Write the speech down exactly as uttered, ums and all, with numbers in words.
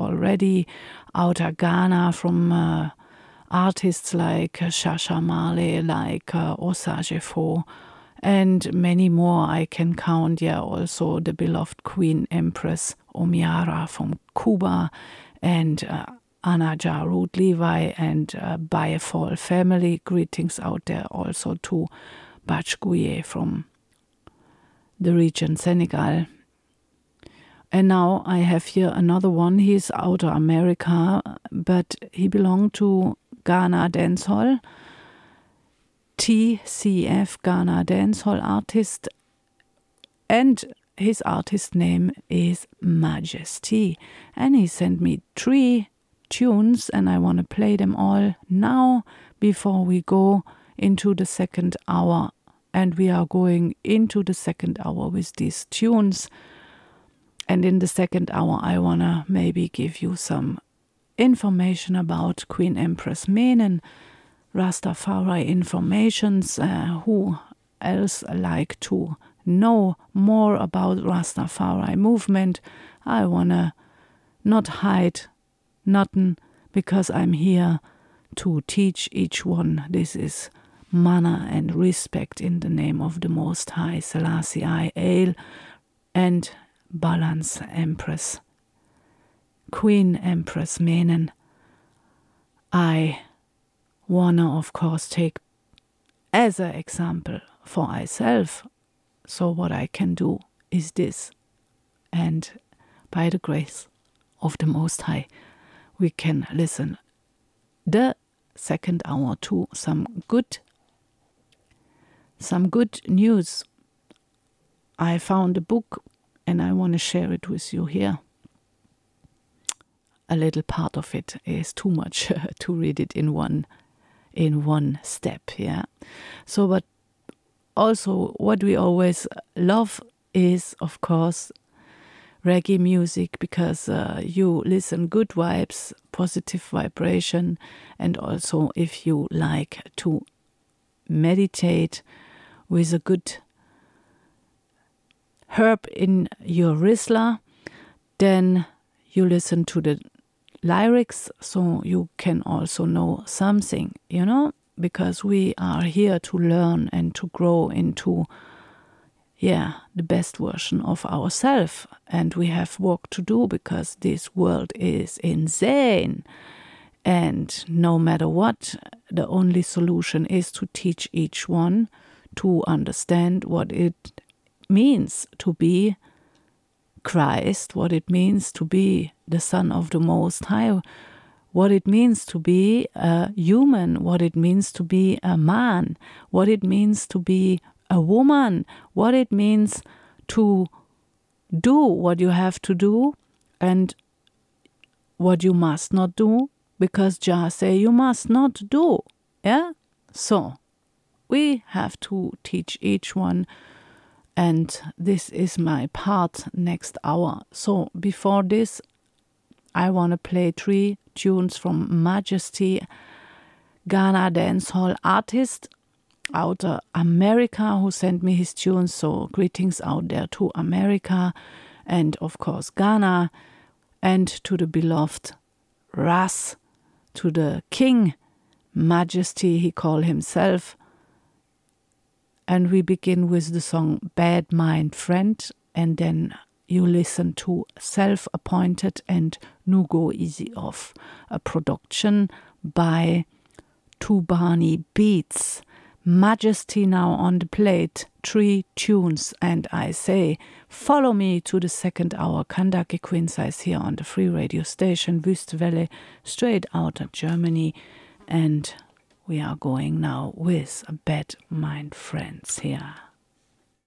already. Outer Ghana from uh, artists like uh, Shasha Marley, like uh, Osage-Fo, and many more I can count. Yeah, also the beloved Queen Empress Omiara from Cuba, and uh, Anna Ja Ruth Levi and uh, Bayefall family. Greetings out there also to Bach Gouye from the region Senegal. And now I have here another one. He's out of America, but he belonged to Ghana Dancehall. T C F, Ghana Dancehall artist. And his artist name is Majesty. And he sent me three tunes, and I want to play them all now before we go into the second hour. And we are going into the second hour with these tunes. And in the second hour, I want to maybe give you some information about Queen Empress Menen, Rastafari informations. Uh, who else like to know more about Rastafari movement? I want to not hide nothing, because I'm here to teach each one. This is manner and respect in the name of the Most High, Selassie I, Ale, and Balance Empress, Queen Empress Menen. I wanna, of course, take as an example for myself. So what I can do is this. And by the grace of the Most High, we can listen the second hour to some good, some good news. I found a book, and I want to share it with you here. A little part of it is too much to read it in one in one step, yeah. So, but also what we always love is, of course, reggae music, because uh, you listen good vibes, positive vibration, and also if you like to meditate with a good herb in your Rizla, then you listen to the lyrics, so you can also know something, you know, because we are here to learn and to grow into, yeah, the best version of ourselves. And we have work to do, because this world is insane. And no matter what, the only solution is to teach each one to understand what it means to be Christ, what it means to be the Son of the Most High, what it means to be a human, what it means to be a man, what it means to be a woman, what it means to do what you have to do and what you must not do, because Jah say you must not do. Yeah? So we have to teach each one. And this is my part next hour. So before this, I want to play three tunes from Majesty, Ghana dancehall artist out of America, who sent me his tunes. So greetings out there to America, and of course Ghana, and to the beloved Ras, to the King Majesty, he called himself. And we begin with the song Bad Mind Friend, and then you listen to Self-Appointed and Nugo Easy Off, a production by Tubani Beats. Majesty now on the plate, three tunes, and I say, follow me to the second hour. Kandake Queen Size here on the free radio station, Wüstewelle, straight out of Germany, and we are going now with Bad Mind Friends here.